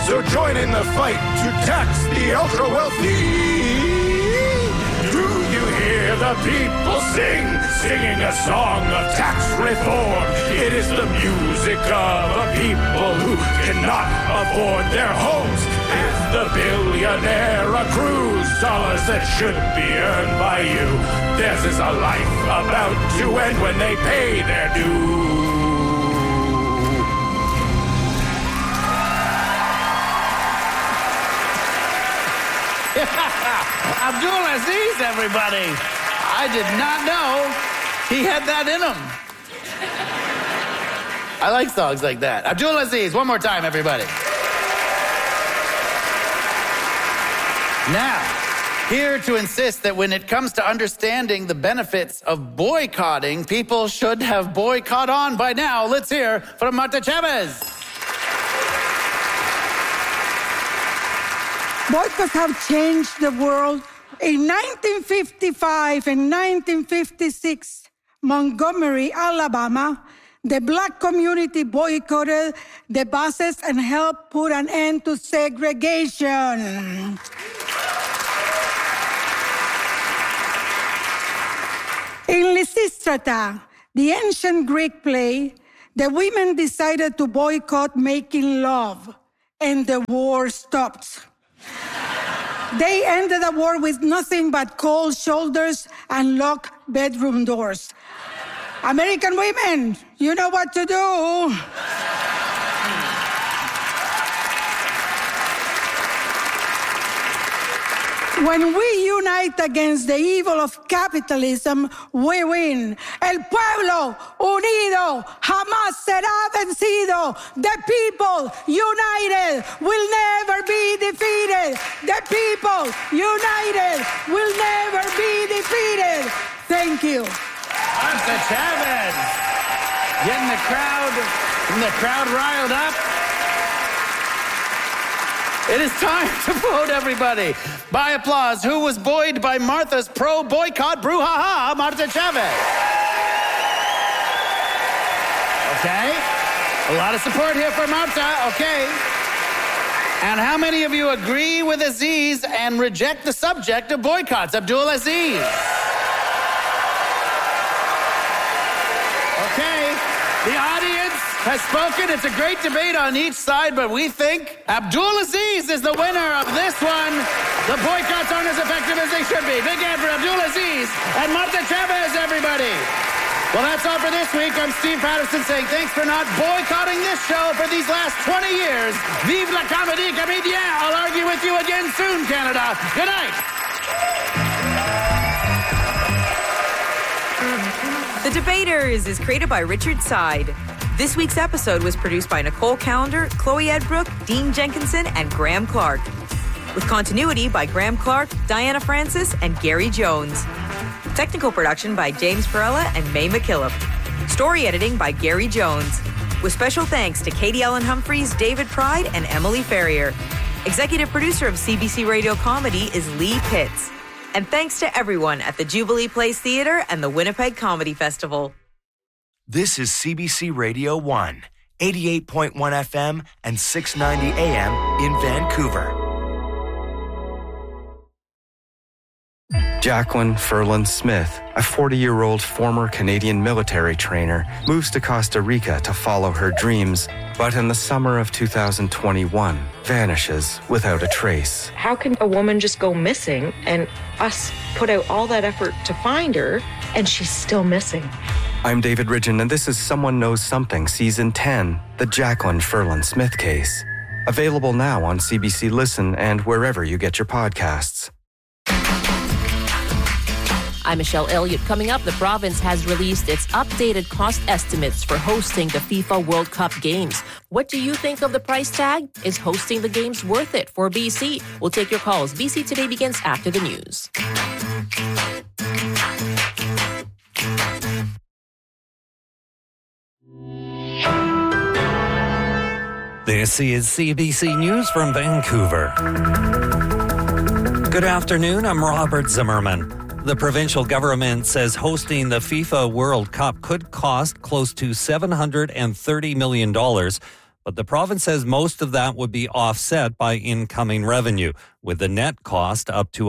So join in the fight to tax the ultra-wealthy. Do you hear the people singing a song of tax reform? It is the music of a people who cannot afford their homes. As the billionaire accrues dollars that should be earned by you, theirs is a life about to end when they pay their due. Abdulaziz, everybody. I did not know he had that in him. I like songs like that. Abdulaziz, one more time, everybody. Now, here to insist that when it comes to understanding the benefits of boycotting, people should have boycott on by now. Let's hear from Marta Chavez. Boycotts have changed the world. In 1955 and 1956, Montgomery, Alabama, the black community boycotted the buses and helped put an end to segregation. In Lysistrata, the ancient Greek play, the women decided to boycott making love, and the war stopped. They ended the war with nothing but cold shoulders and locked bedroom doors. American women, you know what to do. When we unite against the evil of capitalism, we win. El pueblo unido jamás será vencido. The people united will never be defeated. The people united will never be defeated. Thank you. Marta Chavez, getting the crowd riled up. It is time to vote, everybody. By applause, who was buoyed by Martha's pro-boycott brouhaha? Marta Chavez. Okay. A lot of support here for Marta. Okay. And how many of you agree with Aziz and reject the subject of boycotts? Abdulaziz. Okay. The audience has spoken. It's a great debate on each side, but we think Abdulaziz is the winner of this one. The boycotts aren't as effective as they should be. Big hand for Abdulaziz and Marta Chavez, everybody. Well, that's all for this week. I'm Steve Patterson saying thanks for not boycotting this show for these last 20 years. Vive la comédie comédien. I'll argue with you again soon, Canada. Good night. The Debaters is created by Richard Side. This week's episode was produced by Nicole Callender, Chloe Edbrook, Dean Jenkinson, and Graham Clark. With continuity by Graham Clark, Diana Francis, and Gary Jones. Technical production by James Perella and May McKillop. Story editing by Gary Jones. With special thanks to Katie Ellen Humphreys, David Pride, and Emily Ferrier. Executive producer of CBC Radio Comedy is Lee Pitts. And thanks to everyone at the Jubilee Place Theatre and the Winnipeg Comedy Festival. This is CBC Radio 1, 88.1 FM and 690 AM in Vancouver. Jacqueline Ferland Smith, a 40-year-old former Canadian military trainer, moves to Costa Rica to follow her dreams, but in the summer of 2021, vanishes without a trace. How can a woman just go missing and us put out all that effort to find her and she's still missing? I'm David Ridgen, and this is Someone Knows Something, Season 10, the Jacqueline Ferland Smith case. Available now on CBC Listen and wherever you get your podcasts. I'm Michelle Elliott. Coming up, the province has released its updated cost estimates for hosting the FIFA World Cup Games. What do you think of the price tag? Is hosting the games worth it for BC? We'll take your calls. BC Today begins after the news. This is CBC News from Vancouver. Good afternoon, I'm Robert Zimmerman. The provincial government says hosting the FIFA World Cup could cost close to $730 million, but the province says most of that would be offset by incoming revenue, with the net cost up to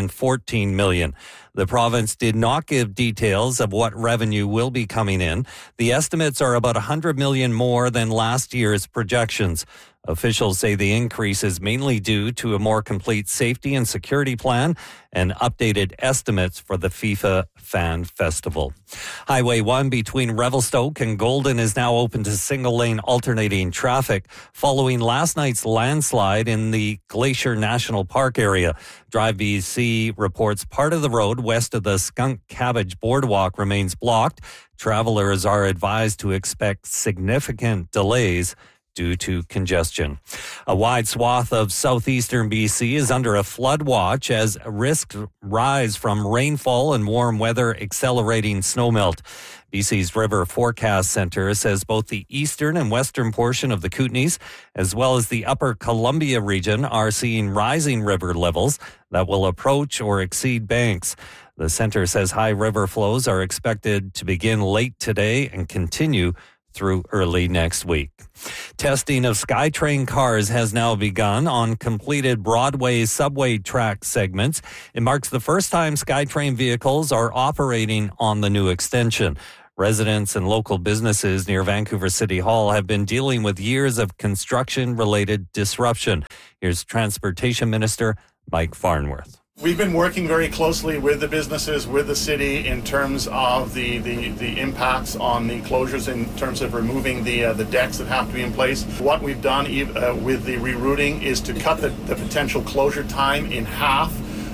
$114 million. The province did not give details of what revenue will be coming in. The estimates are about $100 million more than last year's projections. Officials say the increase is mainly due to a more complete safety and security plan and updated estimates for the FIFA Fan Festival. Highway 1 between Revelstoke and Golden is now open to single-lane alternating traffic following last night's landslide in the Glacier National Park area. Drive BC reports part of the road west of the Skunk Cabbage Boardwalk remains blocked. Travelers are advised to expect significant delays due to congestion. A wide swath of southeastern BC is under a flood watch as risks rise from rainfall and warm weather accelerating snowmelt. BC's River Forecast Centre says both the eastern and western portion of the Kootenays, as well as the upper Columbia region, are seeing rising river levels that will approach or exceed banks. The centre says high river flows are expected to begin late today and continue through early next week. Testing of SkyTrain cars has now begun on completed Broadway subway track segments. It marks the first time SkyTrain vehicles are operating on the new extension. Residents and local businesses near Vancouver City Hall have been dealing with years of construction-related disruption. Here's Transportation Minister Mike Farnworth. We've been working very closely with the businesses, with the city in terms of the impacts on the closures, in terms of removing the decks that have to be in place. What we've done with the rerouting is to cut the potential closure time in half,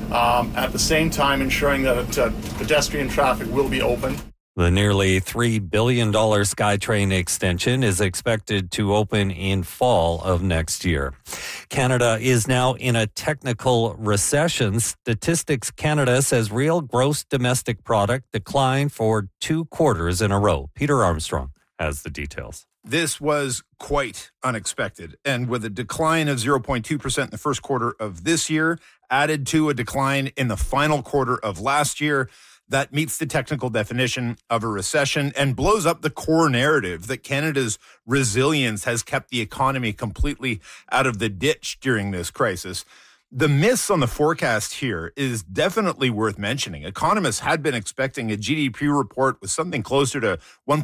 at the same time ensuring that pedestrian traffic will be open. The nearly $3 billion SkyTrain extension is expected to open in fall of next year. Canada is now in a technical recession. Statistics Canada says real gross domestic product declined for 2 quarters in a row. Peter Armstrong has the details. This was quite unexpected. And with a decline of 0.2% in the first quarter of this year, added to a decline in the final quarter of last year, that meets the technical definition of a recession and blows up the core narrative that Canada's resilience has kept the economy completely out of the ditch during this crisis. The miss on the forecast here is definitely worth mentioning. Economists had been expecting a GDP report with something closer to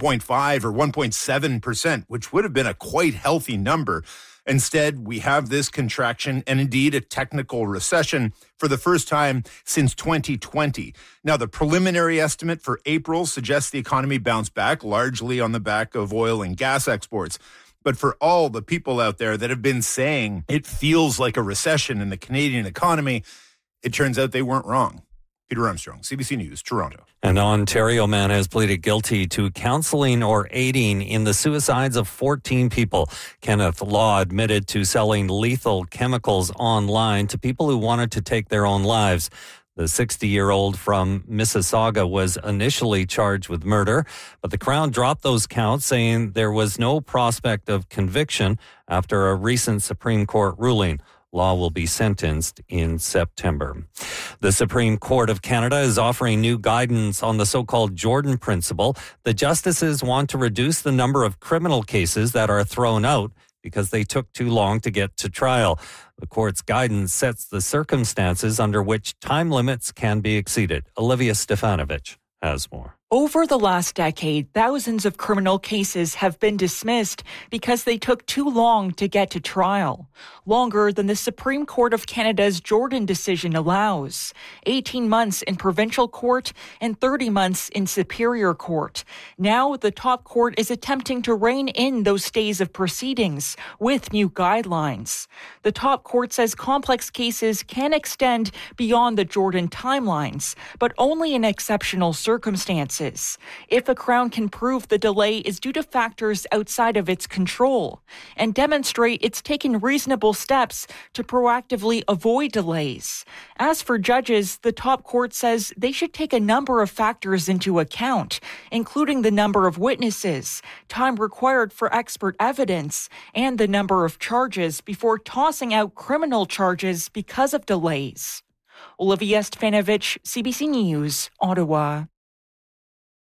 1.5 or 1.7%, which would have been a quite healthy number. Instead, we have this contraction and indeed a technical recession for the first time since 2020. Now, the preliminary estimate for April suggests the economy bounced back largely on the back of oil and gas exports. But for all the people out there that have been saying it feels like a recession in the Canadian economy, it turns out they weren't wrong. Peter Armstrong, CBC News, Toronto. An Ontario man has pleaded guilty to counseling or aiding in the suicides of 14 people. Kenneth Law admitted to selling lethal chemicals online to people who wanted to take their own lives. The 60-year-old from Mississauga was initially charged with murder, but the Crown dropped those counts, saying there was no prospect of conviction after a recent Supreme Court ruling. Law will be sentenced in September. The Supreme Court of Canada is offering new guidance on the so-called Jordan Principle. The justices want to reduce the number of criminal cases that are thrown out because they took too long to get to trial. The court's guidance sets the circumstances under which time limits can be exceeded. Olivia Stefanovic has more. Over the last decade, thousands of criminal cases have been dismissed because they took too long to get to trial. Longer than the Supreme Court of Canada's Jordan decision allows. 18 months in provincial court and 30 months in superior court. Now, the top court is attempting to rein in those stays of proceedings with new guidelines. The top court says complex cases can extend beyond the Jordan timelines, but only in exceptional circumstances. If a Crown can prove the delay is due to factors outside of its control and demonstrate it's taken reasonable steps to proactively avoid delays. As for judges, the top court says they should take a number of factors into account, including the number of witnesses, time required for expert evidence, and the number of charges before tossing out criminal charges because of delays. Olivia Stefanovic, CBC News, Ottawa.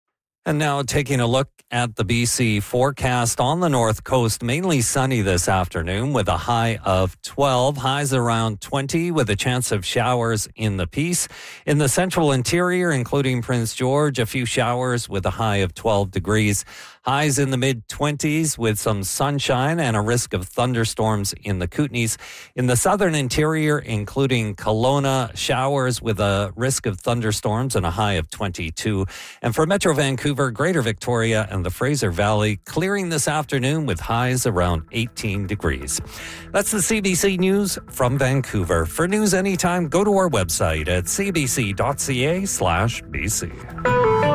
And now taking a look at the BC forecast on the north coast, mainly sunny this afternoon with a high of 12, highs around 20 with a chance of showers in the Peace. In the central interior, including Prince George, a few showers with a high of 12 degrees. Highs in the mid-20s with some sunshine and a risk of thunderstorms in the Kootenays. In the southern interior, including Kelowna, showers with a risk of thunderstorms and a high of 22. And for Metro Vancouver, Greater Victoria and the Fraser Valley, clearing this afternoon with highs around 18 degrees. That's the CBC News from Vancouver. For news anytime, go to our website at cbc.ca/BC.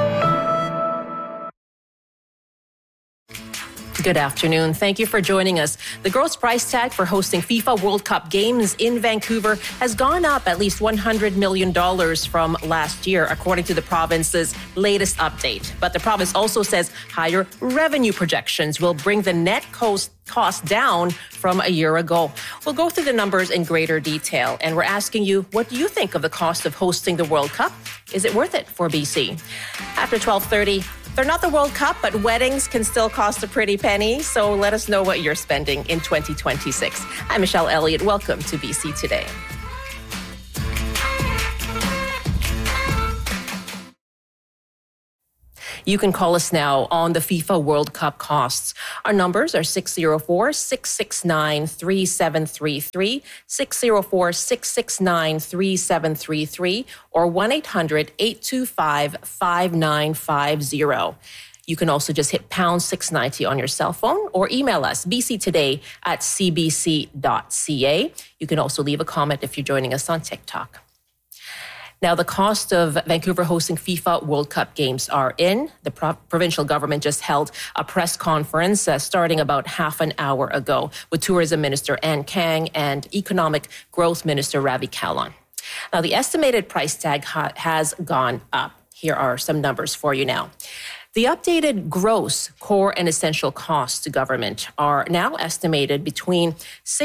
Good afternoon. Thank you for joining us. The gross price tag for hosting FIFA World Cup games in Vancouver has gone up at least $100 million from last year, according to the province's latest update. But the province also says higher revenue projections will bring the net cost down from a year ago. We'll go through the numbers in greater detail, and we're asking you, what do you think of the cost of hosting the World Cup? Is it worth it for BC? After 12:30, they're not the World Cup, but weddings can still cost a pretty penny. So let us know what you're spending in 2026. I'm Michelle Elliott. Welcome to BC Today. You can call us now on the FIFA World Cup costs. Our numbers are 604-669-3733, 604-669-3733, or 1-800-825-5950. You can also just hit pound 690 on your cell phone or email us bctoday@cbc.ca. You can also leave a comment if you're joining us on TikTok. Now, the cost of Vancouver hosting FIFA World Cup games are in. The provincial government just held a press conference starting about half an hour ago with Tourism Minister Ann Kang and Economic Growth Minister Ravi Kahlon. Now, the estimated price tag has gone up. Here are some numbers for you now. The updated gross core and essential costs to government are now estimated between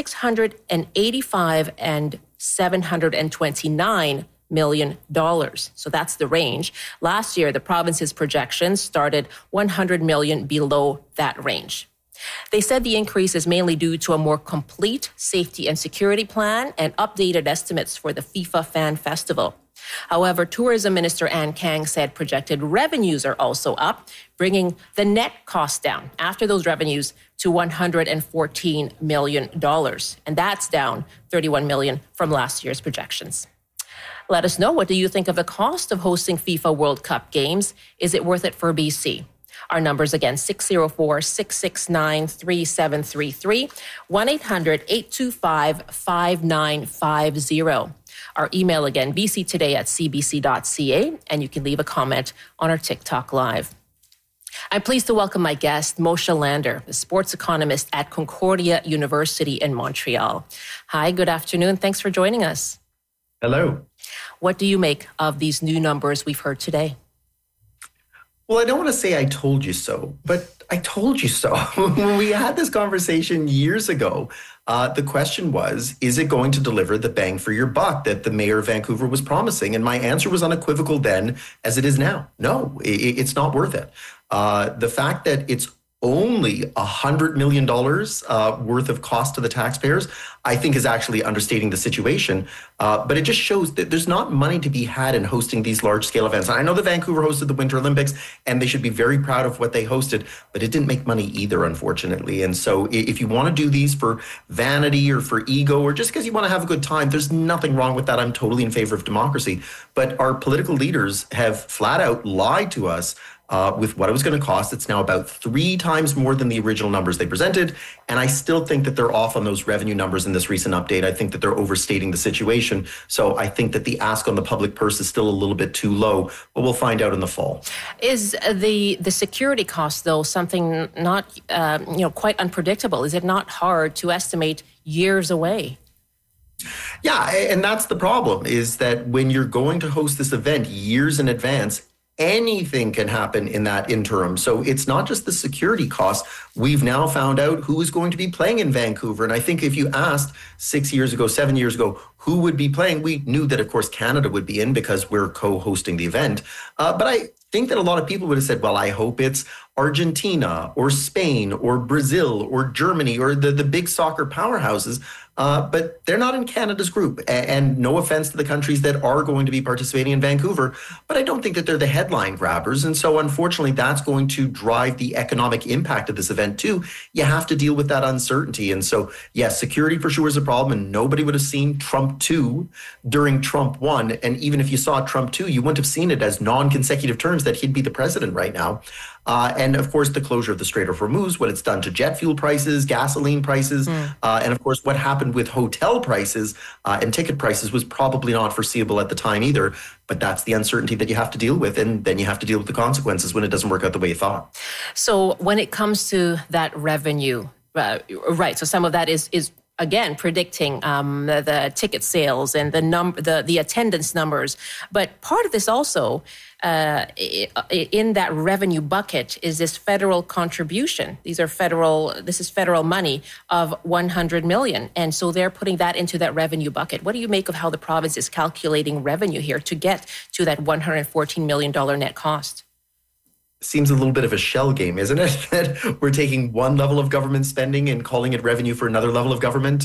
$685 and $729 million. So that's the range. Last year, the province's projections started $100 million below that range. They said the increase is mainly due to a more complete safety and security plan and updated estimates for the FIFA Fan Festival. However, Tourism Minister Ann Kang said projected revenues are also up, bringing the net cost down after those revenues to $114 million. And that's down $31 million from last year's projections. Let us know, what do you think of the cost of hosting FIFA World Cup games? Is it worth it for BC? Our numbers again, 604-669-3733, 1-800-825-5950. Our email again, bctoday@cbc.ca, and you can leave a comment on our TikTok Live. I'm pleased to welcome my guest, Moshe Lander, a sports economist at Concordia University in Montreal. Hi, good afternoon. Thanks for joining us. Hello. What do you make of these new numbers we've heard today? Well, I don't want to say I told you so, but I told you so. When we had this conversation years ago, the question was, is it going to deliver the bang for your buck that the mayor of Vancouver was promising? And my answer was unequivocal then as it is now. No, it's not worth it. The fact that it's only $100 million worth of cost to the taxpayers, I think is actually understating the situation. But it just shows that there's not money to be had in hosting these large-scale events. And I know that Vancouver hosted the Winter Olympics, and they should be very proud of what they hosted, but it didn't make money either, unfortunately. And so if you want to do these for vanity or for ego or just because you want to have a good time, there's nothing wrong with that. I'm totally in favor of democracy. But our political leaders have flat out lied to us with what it was going to cost. It's now about 3 times more than the original numbers they presented. And I still think that they're off on those revenue numbers in this recent update. I think that they're overstating the situation. So I think that the ask on the public purse is still a little bit too low, but we'll find out in the fall. Is the security cost, though, something not quite unpredictable? Is it not hard to estimate years away? Yeah, and that's the problem, is that when you're going to host this event years in advance, anything can happen in that interim. So it's not just the security costs. We've now found out who is going to be playing in Vancouver. And I think if you asked 6 years ago, 7 years ago, who would be playing, we knew that, of course, Canada would be in because we're co-hosting the event. But think that a lot of people would have said, well, I hope it's Argentina or Spain or Brazil or Germany or the big soccer powerhouses. But they're not in Canada's group. And no offense to the countries that are going to be participating in Vancouver, but I don't think that they're the headline grabbers. And so unfortunately, that's going to drive the economic impact of this event too. You have to deal with that uncertainty. And so, yes, security for sure is a problem. And nobody would have seen Trump 2 during Trump 1. And even if you saw Trump 2, you wouldn't have seen it as non-consecutive terms that he'd be the president right now. And of course, the closure of the Strait of Hormuz, what it's done to jet fuel prices, gasoline prices, and of course, what happened with hotel prices and ticket prices was probably not foreseeable at the time either. But that's the uncertainty that you have to deal with. And then you have to deal with the consequences when it doesn't work out the way you thought. So when it comes to that revenue, right, so some of that is again, predicting the ticket sales and the attendance numbers. But part of this also, in that revenue bucket, is this federal contribution. This is federal money of $100 million. And so they're putting that into that revenue bucket. What do you make of how the province is calculating revenue here to get to that $114 million net cost? Seems a little bit of a shell game, isn't it? That we're taking one level of government spending and calling it revenue for another level of government.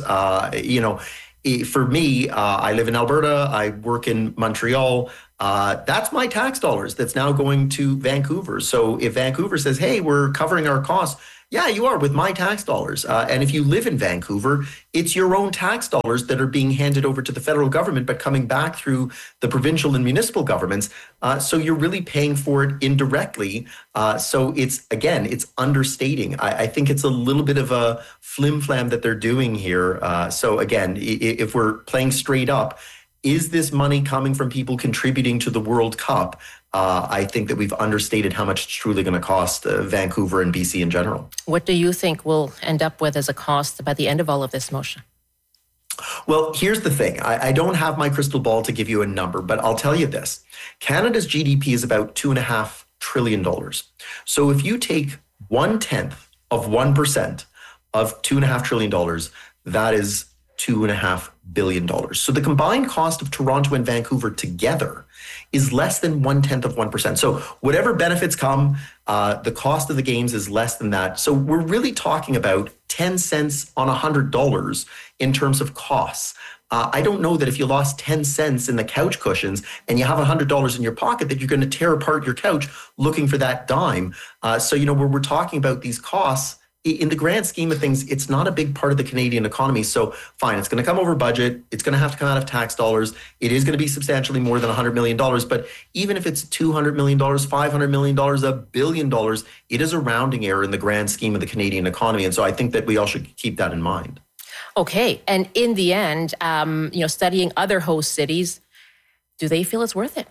For me, I live in Alberta. I work in Montreal. That's my tax dollars that's now going to Vancouver. So if Vancouver says, hey, we're covering our costs, yeah, you are with my tax dollars. And if you live in Vancouver, it's your own tax dollars that are being handed over to the federal government, but coming back through the provincial and municipal governments. So you're really paying for it indirectly. So it's understating. I think it's a little bit of a flim-flam that they're doing here. So again, if we're playing straight up, is this money coming from people contributing to the World Cup? I think that we've understated how much it's truly going to cost Vancouver and BC in general. What do you think we'll end up with as a cost by the end of all of this, Moshe? Well, here's the thing. I don't have my crystal ball to give you a number, but I'll tell you this. Canada's GDP is about $2.5 trillion. So if you take 1/10 of 1% of $2.5 trillion, that is $2.5 billion. So the combined cost of Toronto and Vancouver together is less than 1/10 of 1%. So whatever benefits come, the cost of the games is less than that. So we're really talking about 10 cents on $100 in terms of costs. I don't know that if you lost 10 cents in the couch cushions and you have $100 in your pocket that you're going to tear apart your couch looking for that dime. So, where we're talking about these costs, in the grand scheme of things, it's not a big part of the Canadian economy. So fine, it's going to come over budget. It's going to have to come out of tax dollars. It is going to be substantially more than $100 million. But even if it's $200 million, $500 million, $1 billion, it is a rounding error in the grand scheme of the Canadian economy. And so I think that we all should keep that in mind. Okay. And in the end, studying other host cities, do they feel it's worth it?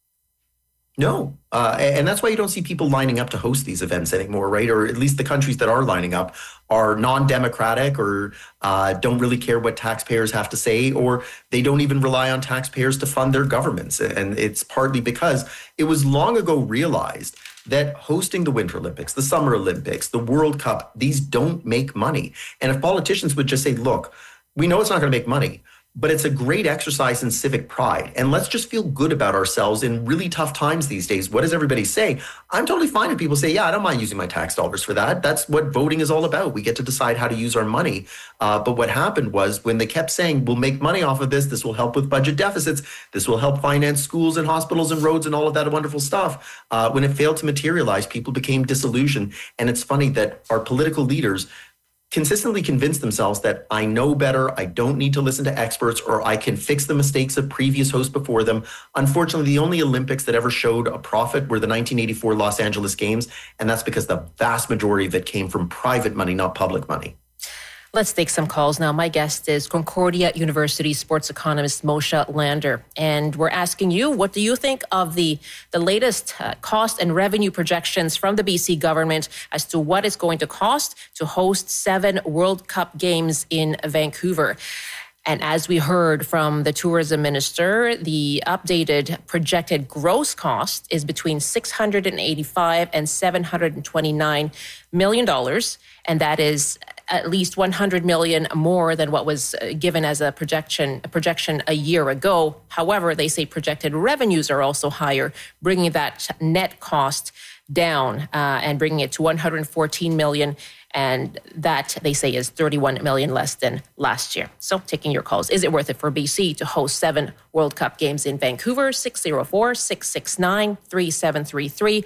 No. And that's why you don't see people lining up to host these events anymore, right? Or at least the countries that are lining up are non-democratic or don't really care what taxpayers have to say, or they don't even rely on taxpayers to fund their governments. And it's partly because it was long ago realized that hosting the Winter Olympics, the Summer Olympics, the World Cup, these don't make money. And if politicians would just say, look, we know it's not going to make money, but it's a great exercise in civic pride. And let's just feel good about ourselves in really tough times these days. What does everybody say? I'm totally fine if people say, yeah, I don't mind using my tax dollars for that. That's what voting is all about. We get to decide how to use our money. But what happened was when they kept saying, we'll make money off of this will help with budget deficits, this will help finance schools and hospitals and roads and all of that wonderful stuff. When it failed to materialize, people became disillusioned. And it's funny that our political leaders consistently convince themselves that I know better, I don't need to listen to experts, or I can fix the mistakes of previous hosts before them. Unfortunately, the only Olympics that ever showed a profit were the 1984 Los Angeles Games, and that's because the vast majority of it came from private money, not public money. Let's take some calls now. My guest is Concordia University sports economist Moshe Lander. And we're asking you, what do you think of the latest cost and revenue projections from the BC government as to what it's going to cost to host 7 World Cup games in Vancouver? And as we heard from the tourism minister, the updated projected gross cost is between $685 and $729 million. And that is at least 100 million more than what was given as a projection a year ago. However, they say projected revenues are also higher, bringing that net cost down and bringing it to 114 million. And that, they say, is 31 million less than last year. So taking your calls. Is it worth it for BC to host 7 World Cup games in Vancouver? 604-669-3733,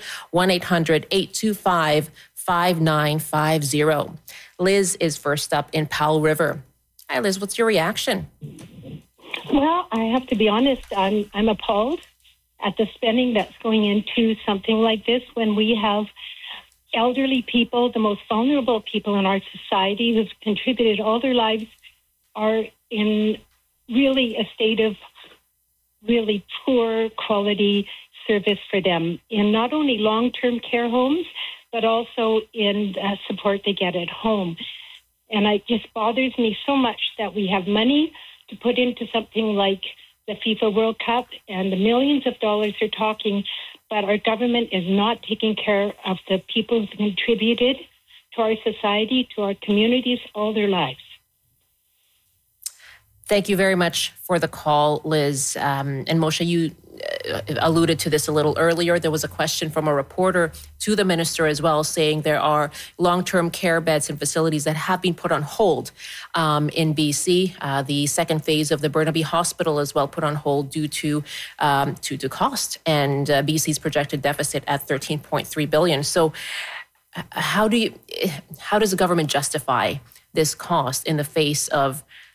1-800-825-5950. Liz is first up in Powell River. Hi, Liz. What's your reaction? Well, I have to be honest. I'm appalled at the spending that's going into something like this when we have elderly people, the most vulnerable people in our society who've contributed all their lives, are in really a state of really poor quality service for them in not only long-term care homes, but also in support they get at home. And it just bothers me so much that we have money to put into something like the FIFA World Cup and the millions of dollars they're talking, but our government is not taking care of the people who've contributed to our society, to our communities all their lives. Thank you very much for the call, Liz. And Moshe, you alluded to this a little earlier. There was a question from a reporter to the minister as well, saying there are long-term care beds and facilities that have been put on hold in BC. The second phase of the Burnaby Hospital as well put on hold due to cost, and BC's projected deficit at $13.3 billion. So how does the government justify this cost in the face of